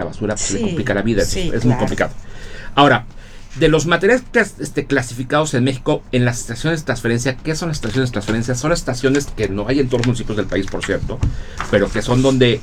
basura, pues, se le complica la vida, sí, es muy complicado. Ahora, de los materiales clasificados en México en las estaciones de transferencia, ¿qué son las estaciones de transferencia? Son las estaciones que no hay en todos los municipios del país, por cierto, pero que son donde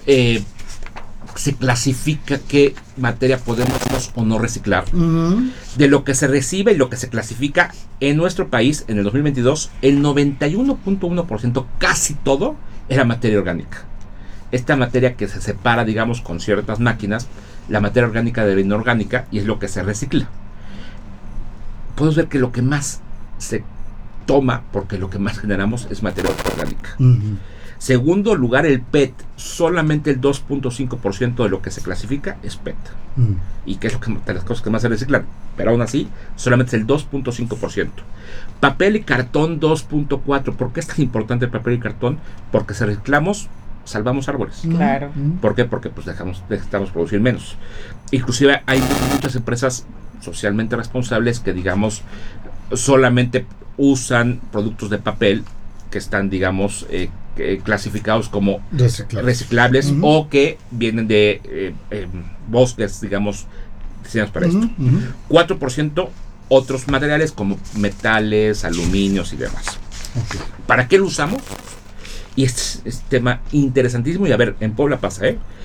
se clasifica qué materia podemos o no reciclar. De lo que se recibe y lo que se clasifica en nuestro país en el 2022, el 91.1%, casi todo, era materia orgánica. Esta materia que se separa, digamos, con ciertas máquinas, la materia orgánica de la inorgánica, y es lo que se recicla. Podemos ver que lo que más se toma, porque lo que más generamos es materia orgánica. Segundo lugar, el PET. Solamente el 2.5% de lo que se clasifica es PET. Y que es lo que, de las cosas que más se reciclan. Pero aún así, solamente es el 2.5%. Papel y cartón, 2.4%. ¿Por qué es tan importante el papel y cartón? Porque si reciclamos, salvamos árboles. Claro. ¿Por qué? Porque pues dejamos producir menos. Inclusive hay muchas empresas socialmente responsables que, digamos, solamente usan productos de papel que están, digamos, clasificados como reciclables o que vienen de bosques, digamos, diseñados para esto. 4% otros materiales como metales, aluminios y demás. ¿Para qué lo usamos? Y este es tema interesantísimo. Y a ver, en Puebla pasa,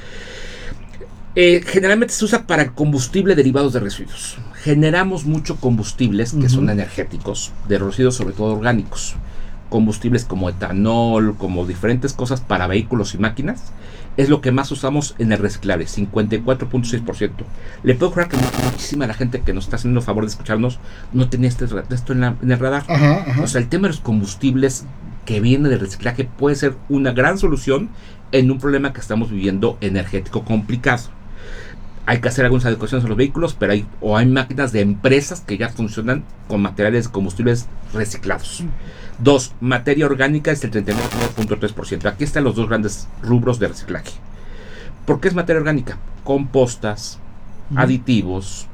generalmente se usa para combustible derivados de residuos. Generamos mucho combustibles que son energéticos, de residuos sobre todo orgánicos. Combustibles como etanol, como diferentes cosas para vehículos y máquinas, es lo que más usamos en el reciclable, 54.6%. Le puedo jurar que muchísima la gente que nos está haciendo el favor de escucharnos no tenía esto en el radar. O sea, el tema de los combustibles que viene del reciclaje puede ser una gran solución en un problema que estamos viviendo energético complicado. Hay que hacer algunas adecuaciones a los vehículos, pero hay máquinas de empresas que ya funcionan con materiales de combustibles reciclados. 2, materia orgánica es el 39.3%. Aquí están los dos grandes rubros de reciclaje. ¿Por qué es materia orgánica? Compostas, aditivos,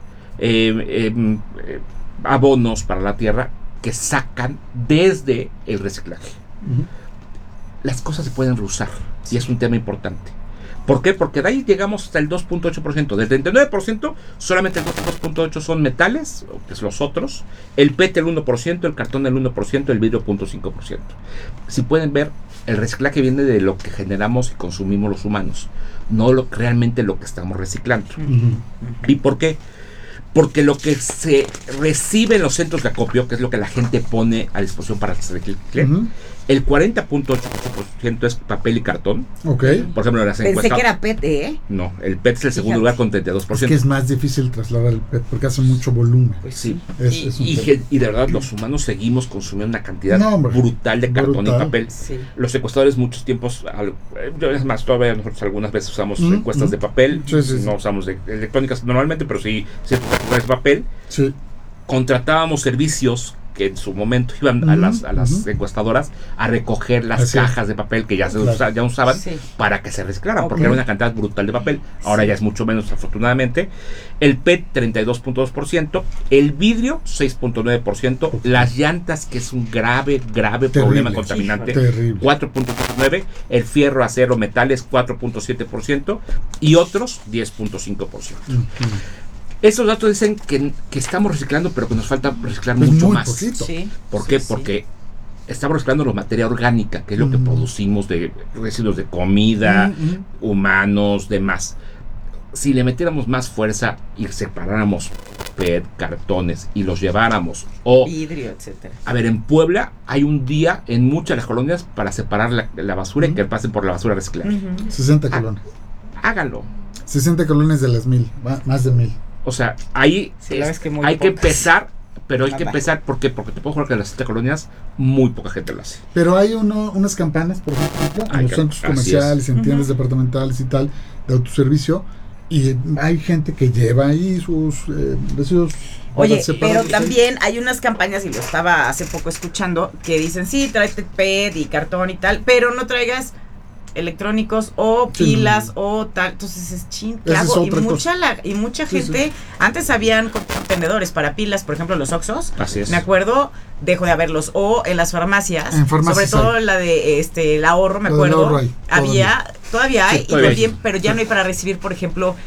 abonos para la tierra que sacan desde el reciclaje. Las cosas se pueden reusar y es un tema importante. ¿Por qué? Porque de ahí llegamos hasta el 2.8%. Del 39%, solamente el 2.8% son metales, que es los otros. El PET el 1%, el cartón el 1%, el vidrio 0.5%. Si pueden ver, el reciclaje viene de lo que generamos y consumimos los humanos, no realmente lo que estamos reciclando. ¿Y por qué? Porque lo que se recibe en los centros de acopio, que es lo que la gente pone a disposición para que se recicle, el 40.8% es papel y cartón. Por ejemplo, las encuestas. Pensé que era PET, No, el PET es el segundo lugar con 32%. Es que es más difícil trasladar el PET porque hace mucho volumen. Pues sí. Y de verdad, los humanos seguimos consumiendo una cantidad brutal de cartón y papel. Sí. Los secuestradores, muchos tiempos, es más, todavía nosotros algunas veces usamos encuestas de papel. No usamos de electrónicas normalmente, pero sí de papel. Contratábamos servicios que en su momento iban a las encuestadoras a recoger las cajas de papel que ya usaban para que se reciclaran, porque era una cantidad brutal de papel. Ahora ya es mucho menos, afortunadamente. El PET 32.2%, el vidrio 6.9%, las llantas, que es un grave problema contaminante, 4.9%, el fierro, acero, metales 4.7% y otros 10.5%. Estos datos dicen que estamos reciclando, pero que nos falta reciclar mucho más. ¿Por qué? Porque estamos reciclando la materia orgánica, que es lo que producimos de residuos de comida, humanos, demás. Si le metiéramos más fuerza y separáramos PET, cartones y los lleváramos, o vidrio, etcétera. A ver, en Puebla hay un día en muchas de las colonias para separar la basura y que pasen por la basura reciclable. 60 colonias. Háganlo. 60 colonias de las 1000, más de 1000. O sea, ahí hay que empezar, pero hay que empezar, ¿por qué? Porque te puedo jurar que en las 7 colonias muy poca gente lo hace. Pero hay unas campanas, por ejemplo, en los centros comerciales, en tiendas departamentales y tal, de autoservicio, y hay gente que lleva ahí sus residuos. Oye, pero también hay unas campañas, y lo estaba hace poco escuchando, que dicen, sí, tráete PET y cartón y tal, pero no traigas electrónicos o pilas o tal. Entonces es claro, y mucha gente, antes habían contenedores para pilas, por ejemplo los Oxxos, me acuerdo, dejo de haberlos, o en las farmacias, sobre todo la de el ahorro, me acuerdo, todavía hay, pero ya no hay para recibir, por ejemplo,